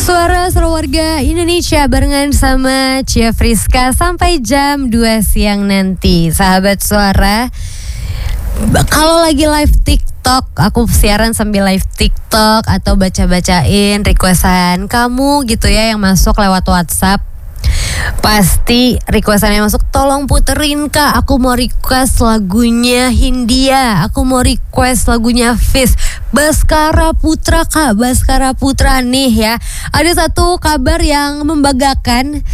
Suara warga Indonesia barengan sama Cia Friska sampai jam 2 siang nanti. Sahabat Suara, kalau lagi live TikTok, aku siaran sambil live TikTok atau baca-bacain requestan kamu gitu ya yang masuk lewat WhatsApp. Pasti requestannya masuk, tolong puterin Kak, aku mau request lagunya Hindia, aku mau request lagunya Fis, Baskara Putra Kak, Baskara Putra nih ya. Ada satu kabar yang membanggakan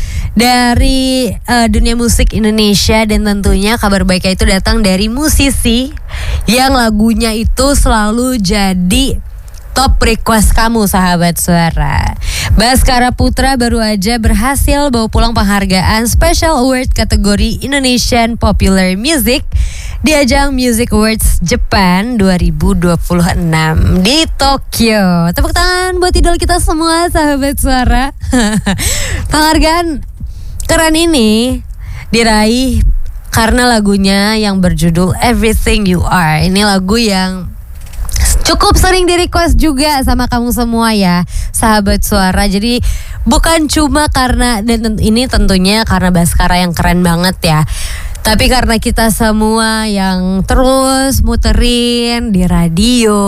dari dunia musik Indonesia, dan tentunya kabar baiknya itu datang dari musisi yang lagunya itu selalu jadi top request kamu, sahabat Suara. Baskara Putra baru aja berhasil bawa pulang penghargaan Special Award kategori Indonesian Popular Music di ajang Music Awards Jepang 2026 di Tokyo. Tepuk tangan buat idol kita semua, sahabat Suara. Penghargaan keren ini diraih karena lagunya yang berjudul Everything You Are. Ini lagu yang cukup sering di request juga sama kamu semua ya, sahabat Suara. Jadi bukan cuma karena, dan ini tentunya karena Baskara yang keren banget ya, tapi karena kita semua yang terus muterin di radio,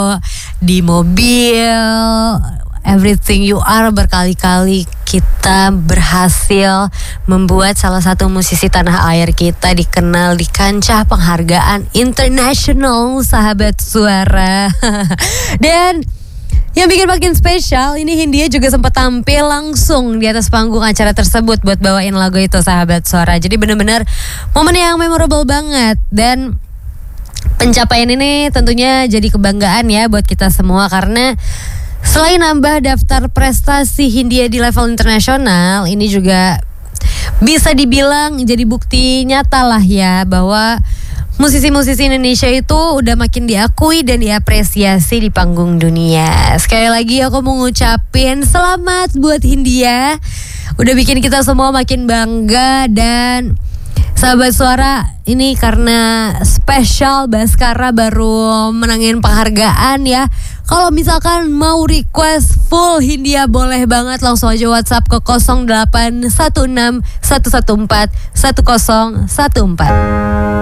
di mobil, Everything You Are berkali-kali kita berhasil membuat salah satu musisi tanah air kita dikenal di kancah penghargaan internasional, sahabat Suara. Dan yang bikin makin spesial, ini Hindia juga sempat tampil langsung di atas panggung acara tersebut buat bawain lagu itu, sahabat Suara. Jadi benar-benar momen yang memorable banget, dan pencapaian ini tentunya jadi kebanggaan ya buat kita semua, karena selain nambah daftar prestasi Hindia di level internasional, ini juga bisa dibilang jadi bukti nyata lah ya bahwa musisi-musisi Indonesia itu udah makin diakui dan diapresiasi di panggung dunia. Sekali lagi aku mau ngucapin selamat buat Hindia, udah bikin kita semua makin bangga. Dan sahabat Suara, ini karena spesial Baskara baru menangin penghargaan ya. Kalau misalkan mau request full Hindia, boleh banget langsung aja WhatsApp ke 0816 114 1014.